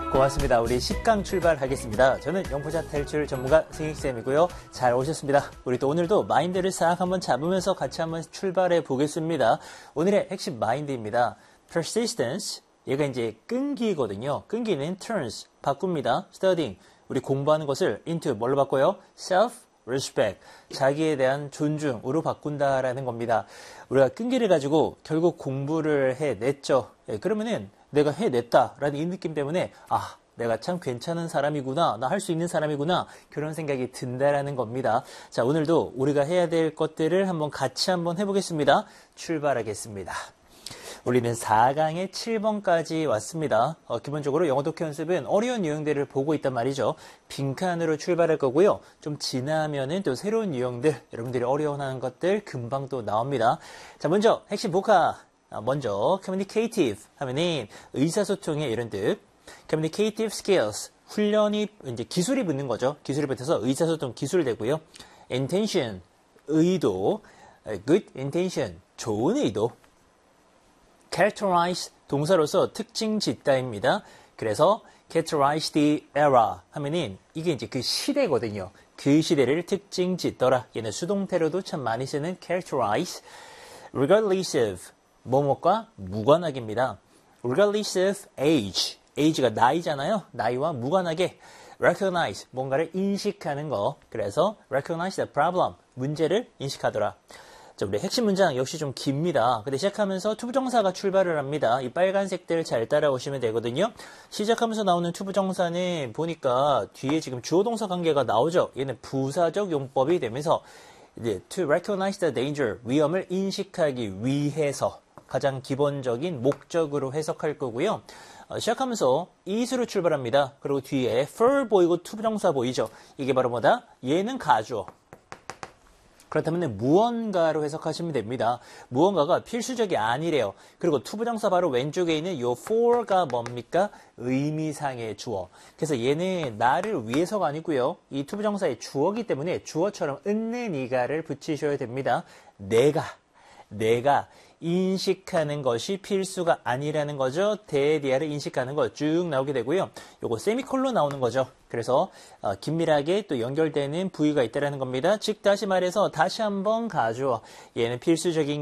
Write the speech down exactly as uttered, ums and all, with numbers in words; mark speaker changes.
Speaker 1: 고맙습니다. 우리 십 강 출발하겠습니다. 저는 영포자 탈출 전문가 승익쌤이고요. 잘 오셨습니다. 우리 또 오늘도 마인드를 싹 한번 잡으면서 같이 한번 출발해 보겠습니다. 오늘의 핵심 마인드입니다. persistence, 얘가 이제 끈기거든요. 끈기는 turns, 바꿉니다. studying, 우리 공부하는 것을 into 뭘로 바꿔요? self-respect, 자기에 대한 존중으로 바꾼다라는 겁니다. 우리가 끈기를 가지고 결국 공부를 해냈죠. 예, 그러면은 내가 해냈다라는 이 느낌 때문에 아, 내가 참 괜찮은 사람이구나, 나 할 수 있는 사람이구나, 그런 생각이 든다라는 겁니다. 자, 오늘도 우리가 해야 될 것들을 한번 같이 한번 해보겠습니다. 출발하겠습니다. 우리는 사 강의 칠 번까지 왔습니다. 어, 기본적으로 영어 독해 연습은 어려운 유형들을 보고 있단 말이죠. 빈칸으로 출발할 거고요. 좀 지나면은 또 새로운 유형들, 여러분들이 어려워하는 것들 금방 또 나옵니다. 자, 먼저 핵심 복화. 먼저 communicative 하면은 의사소통의 이런 뜻. communicative skills, 훈련이 이제 기술이 붙는 거죠. 기술이 붙어서 의사소통 기술 되고요. intention, 의도. good intention, 좋은 의도. characterize, 동사로서 특징 짓다입니다. 그래서 characterize the era 하면은 이게 이제 그 시대거든요. 그 시대를 특징 짓더라. 얘는 수동태로도 참 많이 쓰는 characterize. regardless of, 뭐뭐과 무관하게입니다. regardless of age, age가 나이잖아요. 나이와 무관하게 recognize, 뭔가를 인식하는 거. 그래서 recognize the problem, 문제를 인식하더라. 자, 우리 핵심 문장 역시 좀 깁니다. 근데 시작하면서 투부정사가 출발을 합니다. 이 빨간색들 잘 따라오시면 되거든요. 시작하면서 나오는 투부정사는 보니까 뒤에 지금 주어동사 관계가 나오죠. 얘는 부사적 용법이 되면서 이제 to recognize the danger, 위험을 인식하기 위해서 가장 기본적인 목적으로 해석할 거고요. 어, 시작하면서 is로 출발합니다. 그리고 뒤에 for 보이고 투부정사 보이죠. 이게 바로 뭐다? 얘는 가주어. 그렇다면 무언가로 해석하시면 됩니다. 무언가가 필수적이 아니래요. 그리고 투부정사 바로 왼쪽에 있는 요 for가 뭡니까? 의미상의 주어. 그래서 얘는 나를 위해서가 아니고요. 이 투부정사의 주어기 때문에 주어처럼 있는 이가를 붙이셔야 됩니다. 내가, 내가 인식하는 것이 필수가 아니라는 거죠. 대디아를 인식하는 거 쭉 나오게 되고요. 요거 세미콜론 나오는 거죠. 그래서 어, 긴밀하게 또 연결되는 부위가 있다는 겁니다. 즉 다시 말해서 다시 한번 가주어. 얘는 필수적인